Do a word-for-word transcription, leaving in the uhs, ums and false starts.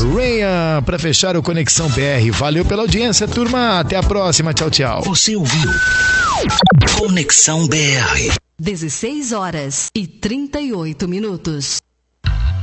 Ryan, para fechar o Conexão B R. Valeu pela audiência, turma. Até a próxima. Tchau, tchau. Você ouviu Conexão B R. dezesseis horas e trinta e oito minutos.